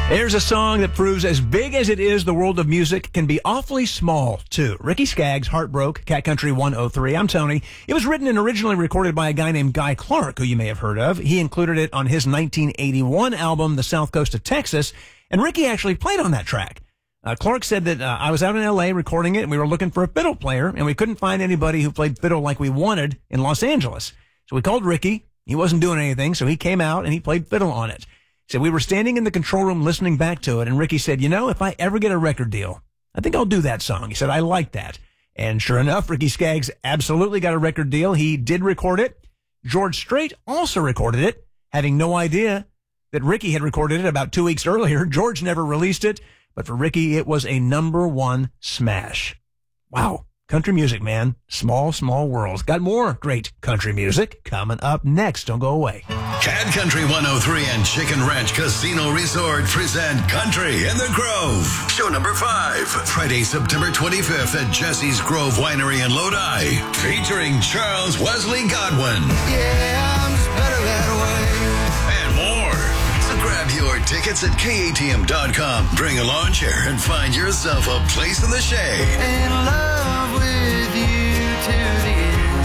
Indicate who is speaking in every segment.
Speaker 1: There's a song that proves as big as it is, the world of music can be awfully small, too. Ricky Skaggs, Heartbroke, Cat Country 103. I'm Tony. It was written and originally recorded by a guy named Guy Clark, who you may have heard of. He included it on his 1981 album, The South Coast of Texas, and Ricky actually played on that track. Clark said that I was out in L.A. recording it, and we were looking for a fiddle player, and we couldn't find anybody who played fiddle like we wanted in Los Angeles. So we called Ricky. He wasn't doing anything, so he came out and he played fiddle on it. So we were standing in the control room listening back to it, and Ricky said, you know, if I ever get a record deal, I think I'll do that song. He said, I like that. And sure enough, Ricky Skaggs absolutely got a record deal. He did record it. George Strait also recorded it, having no idea that Ricky had recorded it about 2 weeks earlier. George never released it, but for Ricky, it was a #1 smash. Wow. Country music, man. Small, small worlds. Got more great country music coming up next. Don't go away.
Speaker 2: Cat Country 103 and Chicken Ranch Casino Resort present Country in the Grove. Show number 5. Friday, September 25th at Jesse's Grove Winery in Lodi. Featuring Charles Wesley Godwin.
Speaker 3: Yeah, I'm just better that way.
Speaker 2: And more. So grab your tickets at KATM.com. Bring a lawn chair and find yourself a place in the shade.
Speaker 3: In love with you to the end.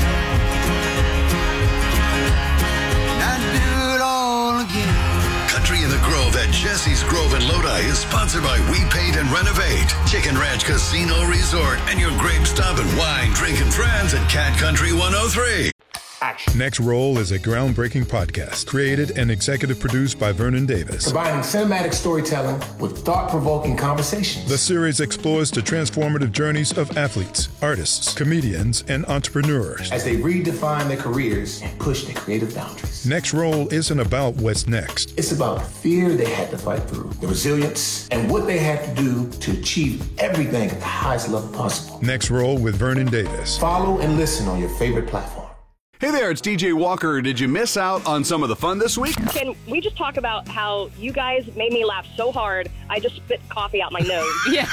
Speaker 3: I'd do it all again.
Speaker 2: Country in the Grove at Jesse's Grove in Lodi is sponsored by We Paint and Renovate, Chicken Ranch Casino Resort, and your grape stomping, wine drinking friends at Cat Country 103.
Speaker 4: Next Roll is a groundbreaking podcast created and executive produced by Vernon Davis.
Speaker 5: Combining cinematic storytelling with thought-provoking conversations.
Speaker 4: The series explores the transformative journeys of athletes, artists, comedians, and entrepreneurs
Speaker 5: as they redefine their careers and push their creative boundaries.
Speaker 4: Next Roll isn't about what's next.
Speaker 5: It's about the fear they had to fight through, the resilience, and what they had to do to achieve everything at the highest level possible.
Speaker 4: Next Roll with Vernon Davis.
Speaker 5: Follow and listen on your favorite platform.
Speaker 6: Hey there, it's DJ Walker. Did you miss out on some of the fun this week?
Speaker 7: Can we just talk about how you guys made me laugh so hard, I just spit coffee out my nose?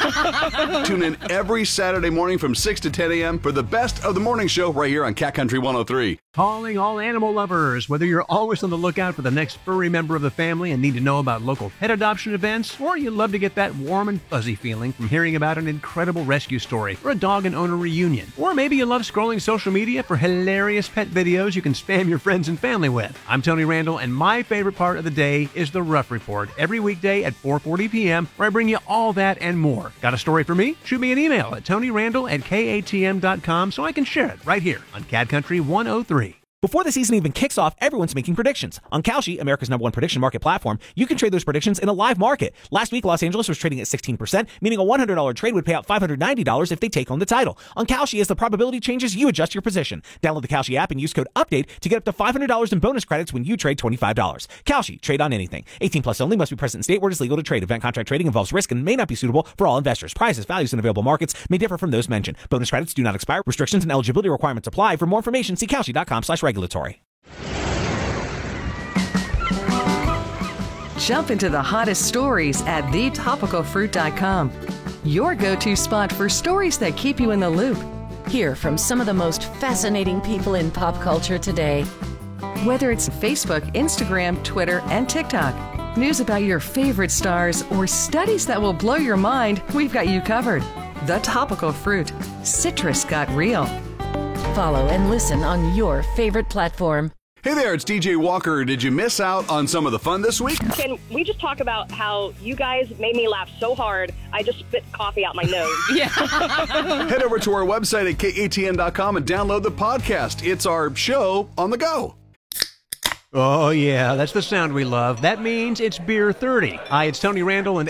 Speaker 6: Yeah. Tune in every Saturday morning from 6 to 10 a.m. for the best of the morning show right here on Cat Country 103.
Speaker 1: Calling all animal lovers. Whether you're always on the lookout for the next furry member of the family and need to know about local pet adoption events, or you love to get that warm and fuzzy feeling from hearing about an incredible rescue story or a dog and owner reunion, or maybe you love scrolling social media for hilarious pet videos you can spam your friends and family with. I'm Tony Randall, and my favorite part of the day is the Rough Report, every weekday at 4:40 p.m., where I bring you all that and more. Got a story for me? Shoot me an email at TonyRandall@KATM.com so I can share it right here on Cat Country 103.
Speaker 8: Before the season even kicks off, everyone's making predictions. On Kalshi, America's #1 prediction market platform, you can trade those predictions in a live market. Last week, Los Angeles was trading at 16%, meaning a $100 trade would pay out $590 if they take home the title. On Kalshi, as the probability changes, you adjust your position. Download the Kalshi app and use code UPDATE to get up to $500 in bonus credits when you trade $25. Kalshi, trade on anything. 18 plus only, must be present in state where it is legal to trade. Event contract trading involves risk and may not be suitable for all investors. Prices, values, and available markets may differ from those mentioned. Bonus credits do not expire. Restrictions and eligibility requirements apply. For more information, see Kalshi.com/regulatory.
Speaker 9: Jump into the hottest stories at thetopicalfruit.com. Your go-to spot for stories that keep you in the loop.
Speaker 10: Hear from some of the most fascinating people in pop culture today.
Speaker 9: Whether it's Facebook, Instagram, Twitter, and TikTok, news about your favorite stars, or studies that will blow your mind, we've got you covered. The Topical Fruit. Citrus got real.
Speaker 10: Follow and listen on your favorite platform.
Speaker 6: Hey there, it's DJ Walker. Did you miss out on some of the fun this week?
Speaker 7: Can we just talk about how you guys made me laugh so hard, I just spit coffee out my nose?
Speaker 6: Yeah. Head over to our website at KATN.com and download the podcast. It's our show on the go.
Speaker 1: Oh, yeah, that's the sound we love. That means it's Beer 30. Hi, it's Tony Randall, and